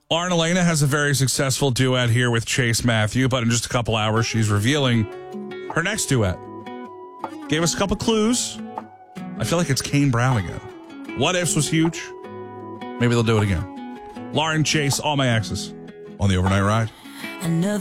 Lauren Elena has a very successful duet here with Chase Matthew, but in just a couple hours, she's revealing her next duet. Gave us a couple clues. I feel like it's Kane Brown again. What Ifs was huge. Maybe they'll do it again. Lauren, Chase, All My Exes on the Overnight Ride.